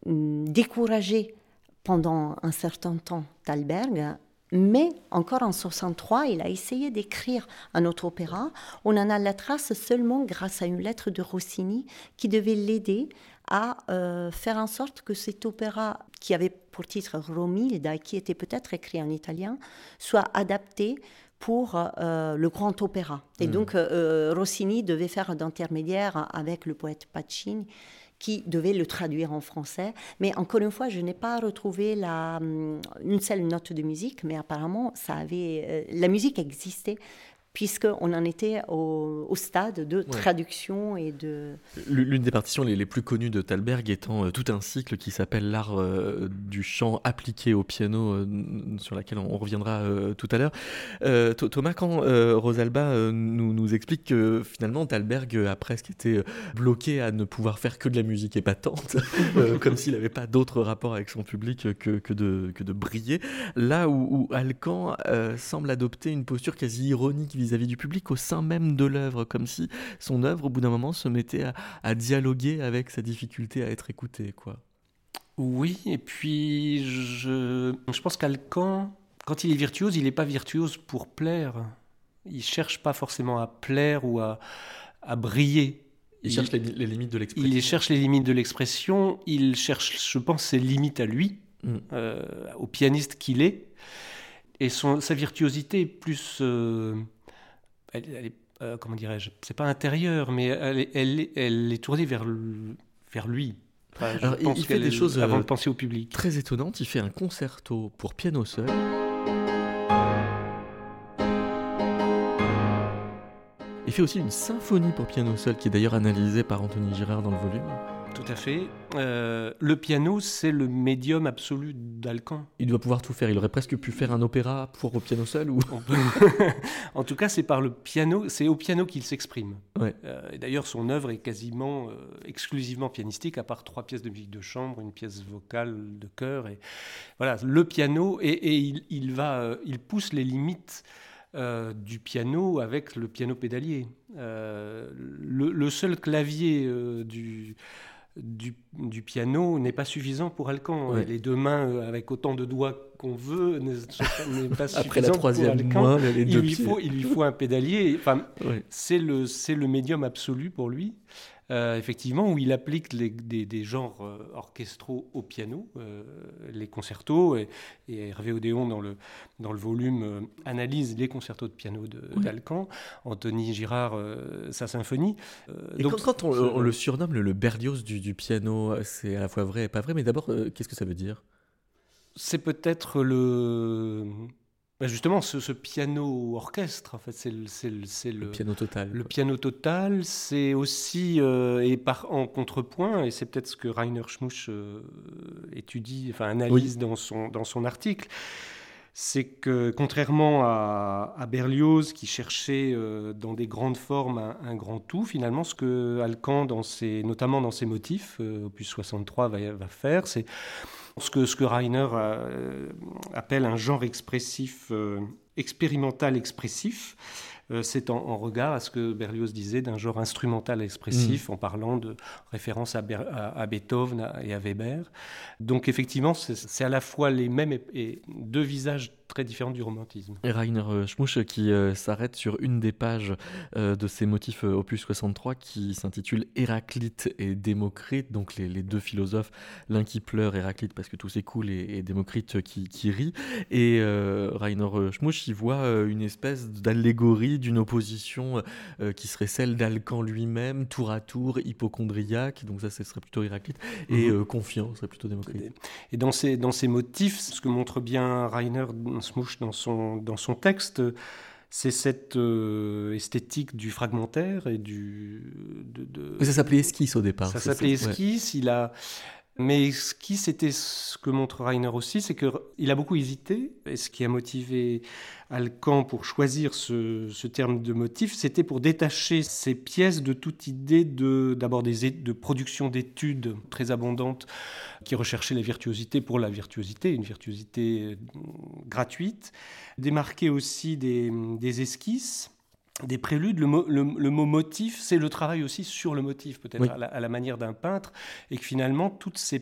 découragé pendant un certain temps Thalberg, mais encore en 1963, il a essayé d'écrire un autre opéra. On en a la trace seulement grâce à une lettre de Rossini qui devait l'aider à faire en sorte que cet opéra, qui avait pour titre Romilda, qui était peut-être écrit en italien, soit adapté pour le grand opéra. Et donc Rossini devait faire d'intermédiaire avec le poète Pacini, qui devait le traduire en français. Mais encore une fois, je n'ai pas retrouvé une seule note de musique, mais apparemment, la musique existait, puisqu'on en était au stade de traduction et de... L'une des partitions les plus connues de Thalberg étant tout un cycle qui s'appelle l'art du chant appliqué au piano, sur laquelle on reviendra tout à l'heure. Thomas, quand Rosalba nous explique que finalement Thalberg a presque été bloqué à ne pouvoir faire que de la musique épatante, comme s'il n'avait pas d'autre rapport avec son public que de briller, là où Alcan semble adopter une posture quasi ironique vis-à-vis du public au sein même de l'œuvre, comme si son œuvre, au bout d'un moment, se mettait à dialoguer avec sa difficulté à être écoutée, quoi. Oui, et puis je pense qu'Alcan, quand il est virtuose, il n'est pas virtuose pour plaire. Il ne cherche pas forcément à plaire ou à briller. Il cherche les limites de l'expression. Il cherche les limites de l'expression, il cherche, je pense, ses limites à lui, au pianiste qu'il est. Et sa virtuosité est plus... elle est, comment dirais-je, c'est pas intérieure, mais elle est tournée vers lui. Enfin, alors, il fait des choses avant de penser au public. Très étonnantes. Il fait un concerto pour piano seul. Il fait aussi une symphonie pour piano seul, qui est d'ailleurs analysée par Anthony Girard dans le volume. Tout à fait. Le piano, c'est le médium absolu d'Alcan. Il doit pouvoir tout faire. Il aurait presque pu faire un opéra pour au piano seul ou... En tout cas, c'est par le piano, c'est au piano qu'il s'exprime. Ouais. Et d'ailleurs, son œuvre est quasiment exclusivement pianistique, à part 3 pièces de musique de chambre, une pièce vocale de chœur. Et voilà, le piano, et il pousse les limites du piano avec le piano pédalier. Le seul clavier du piano n'est pas suffisant pour Alcan. Ouais. Les 2 mains avec autant de doigts qu'on veut n'est pas suffisant. Après la 3e pour Alcan. main, les 2 pieds. Il lui faut un pédalier. Enfin, ouais. c'est le médium absolu pour lui. Effectivement, où il applique des genres orchestraux au piano, les concertos, et Hervé Odéon dans le volume analyse les concertos de piano d'Alcan, Anthony Girard sa symphonie. Et donc, quand on le surnomme le Berlioz du piano, c'est à la fois vrai et pas vrai, mais d'abord, qu'est-ce que ça veut dire ? C'est peut-être justement, ce piano orchestre, en fait, c'est le piano total. Le piano total, c'est aussi, en contrepoint, et c'est peut-être ce que Rainer Schmusch analyse dans son article, c'est que contrairement à Berlioz, qui cherchait dans des grandes formes un grand tout, finalement, ce que Alcan, notamment dans ses motifs, opus 63 va faire, c'est ce que Rainer appelle un genre expressif, expérimental expressif. C'est en regard à ce que Berlioz disait d'un genre instrumental expressif, en parlant de référence à Beethoven et à Weber. Donc effectivement, c'est à la fois les mêmes et 2 visages très différents du romantisme. Et Rainer Schmusch qui s'arrête sur une des pages de ses motifs opus 63 qui s'intitule Héraclite et Démocrite, donc les 2 philosophes, l'un qui pleure, Héraclite, parce que tout s'écoule, et Démocrite qui rit. Et Rainer Schmusch y voit une espèce d'allégorie d'une opposition qui serait celle d'Alcan lui-même, tour à tour, hypocondriaque, donc ça ce serait plutôt Héraclite, et confiant, ce serait plutôt Démocrite. Et dans ces motifs, ce que montre bien Rainer Schmusch dans son texte, c'est cette esthétique du fragmentaire et Mais ça s'appelait esquisse au départ. Ça s'appelait esquisse, ouais. Mais esquisse, c'était ce que montre Rainer aussi, c'est qu'il a beaucoup hésité, et ce qui a motivé Alcan pour choisir ce terme de motif, c'était pour détacher ces pièces de toute idée d'abord de production d'études très abondantes qui recherchaient la virtuosité pour la virtuosité, une virtuosité gratuite, démarquer aussi des esquisses, des préludes. Le mot motif, c'est le travail aussi sur le motif, peut-être à la manière d'un peintre, et que finalement, toutes ces